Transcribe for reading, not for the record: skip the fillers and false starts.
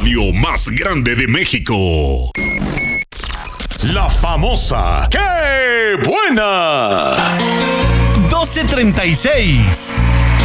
radio más grande de México. La famosa ¡Qué buena! 12:36.